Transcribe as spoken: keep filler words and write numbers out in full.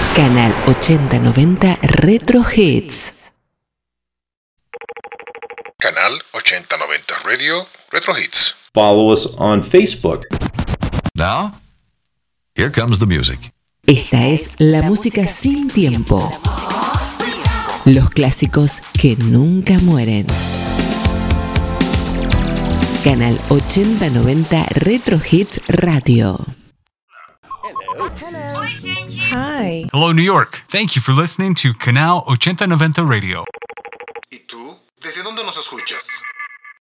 Canal ochenta noventa Retro Hits. Canal ochenta noventa Radio Retro Hits. Follow us on Facebook. Now, here comes the music. Esta es la música sin tiempo. Los clásicos que nunca mueren. Canal ochenta noventa Retro Hits Radio. Hello. Hi. Hello, New York. Thank you for listening to Canal ochenta noventa Radio. ¿Y tú? ¿Desde dónde nos escuchas?